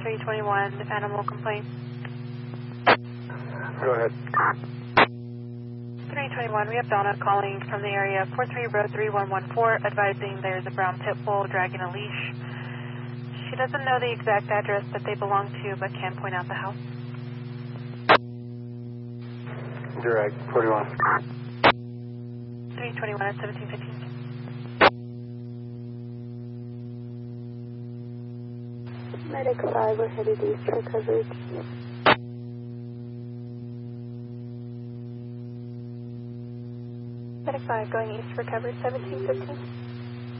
321, animal complaint. Go ahead. 321, we have Donna calling from the area 43 Road 3114, advising there's a brown pit bull dragging a leash. She doesn't know the exact address that they belong to, but can point out the house. Direct, 41. 321 at 1715. Medic 5, we're headed east for coverage. Medic 5 going east for coverage 1715.